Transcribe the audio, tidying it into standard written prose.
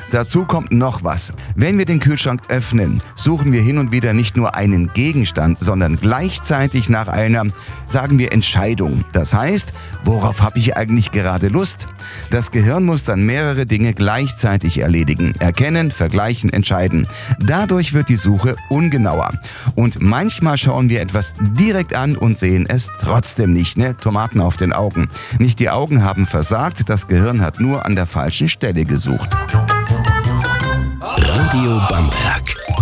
Dazu kommt noch was. Wenn wir den Kühlschrank öffnen, suchen wir hin und wieder nicht nur einen Gegenstand, sondern gleichzeitig nach einer, sagen wir, Entscheidung. Das heißt, worauf habe ich eigentlich gerade Lust? Das Gehirn muss dann mehrere Dinge gleichzeitig erledigen. Erkennen, vergleichen, entscheiden. Dadurch wird die Suche ungenauer. Und manchmal schauen wir etwas direkt an und sehen es trotzdem nicht. Tomaten auf den Augen. Nicht die Augen haben versagt, das Gehirn hat nur an der falschen Stelle gesucht. Radio Bamberg.